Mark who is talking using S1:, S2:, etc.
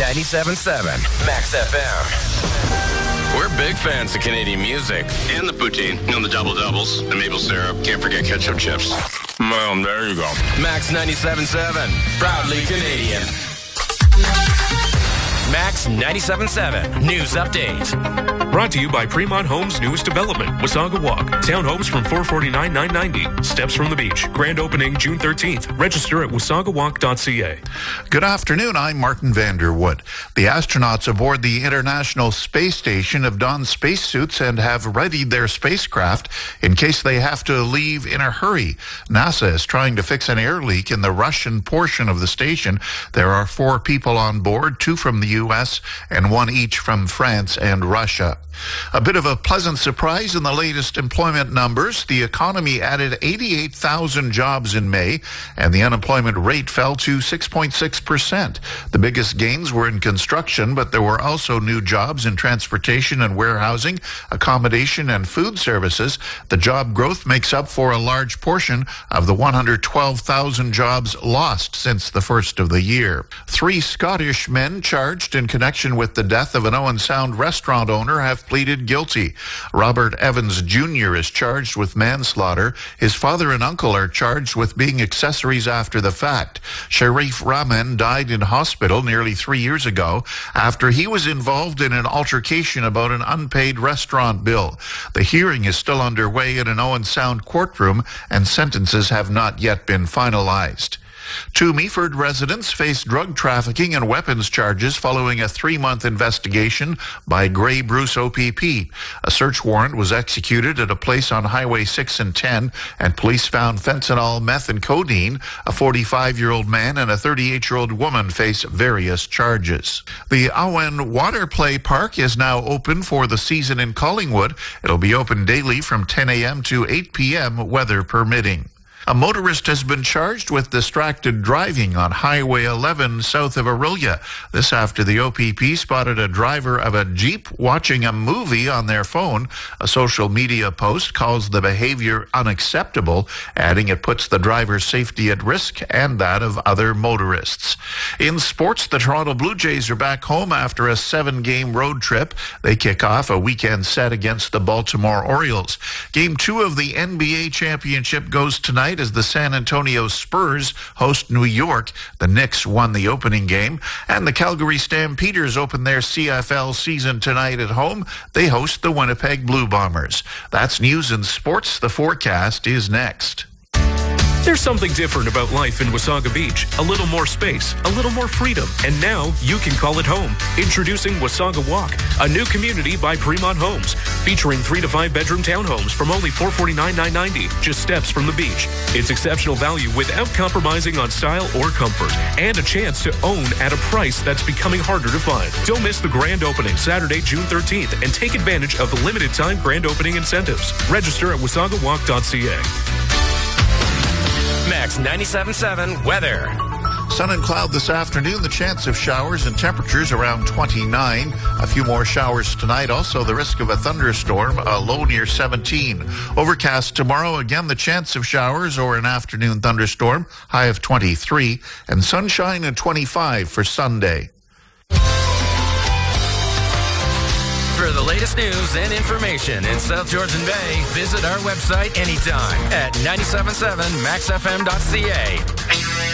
S1: 97.7 Max FM.
S2: We're big fans of Canadian music.
S3: And the poutine, the double-doubles, the maple syrup. Can't forget ketchup chips.
S2: Well, there you go. Max 97.7, proudly Canadian.
S1: Max 97.7 News Update.
S4: Brought to you by Fremont Homes' newest development, Wasaga Walk. Townhomes from $449,990. Steps from the beach. Grand opening June 13th. Register at wasagawalk.ca.
S5: Good afternoon. I'm Martin Vanderwood. The astronauts aboard the International Space Station have donned spacesuits and have readied their spacecraft in case they have to leave in a hurry. NASA is trying to fix an air leak in the Russian portion of the station. There are 4 people on board, 2 from the U.S. and 1 each from France and Russia. A bit of a pleasant surprise in the latest employment numbers. The economy added 88,000 jobs in May, and the unemployment rate fell to 6.6%. The biggest gains were in construction, but there were also new jobs in transportation and warehousing, accommodation, and food services. The job growth makes up for a large portion of the 112,000 jobs lost since the first of the year. 3 Scottish men charged in connection with the death of an Owen Sound restaurant owner have pleaded guilty. Robert Evans Jr. is charged with manslaughter. His father and uncle are charged with being accessories after the fact. Sharif Rahman died in hospital nearly 3 years ago after he was involved in an altercation about an unpaid restaurant bill. The hearing is still underway in an Owen Sound courtroom, and sentences have not yet been finalized. 2 Meaford residents face drug trafficking and weapons charges following a 3-month investigation by Grey Bruce OPP. A search warrant was executed at a place on Highway 6 and 10, and police found fentanyl, meth, and codeine. A 45-year-old man and a 38-year-old woman face various charges. The Owen Water Play Park is now open for the season in Collingwood. It'll be open daily from 10 a.m. to 8 p.m., weather permitting. A motorist has been charged with distracted driving on Highway 11 south of Orillia. This after the OPP spotted a driver of a Jeep watching a movie on their phone. A social media post calls the behavior unacceptable, adding it puts the driver's safety at risk and that of other motorists. In sports, the Toronto Blue Jays are back home after a 7-game road trip. They kick off a weekend set against the Baltimore Orioles. Game 2 of the NBA championship goes tonight as the San Antonio Spurs host New York. The Knicks won the opening game, and the Calgary Stampeders open their CFL season tonight at home. They host the Winnipeg Blue Bombers. That's news and sports. The forecast is next.
S4: There's something different about life in Wasaga Beach. A little more space, a little more freedom, and now you can call it home. Introducing Wasaga Walk, a new community by Fremont Homes, featuring 3 to 5 bedroom townhomes from only $449,990, just steps from the beach. It's exceptional value without compromising on style or comfort, and a chance to own at a price that's becoming harder to find. Don't miss the grand opening Saturday, June 13th, and take advantage of the limited time grand opening incentives. Register at wasagawalk.ca.
S1: Max 97.7 weather.
S5: Sun and cloud this afternoon, the chance of showers and temperatures around 29. A few more showers tonight. Also, the risk of a thunderstorm, a low near 17. Overcast tomorrow, again, the chance of showers or an afternoon thunderstorm, high of 23. And sunshine and 25 for Sunday.
S1: For the latest news and information in South Georgian Bay, visit our website anytime at 97.7maxfm.ca.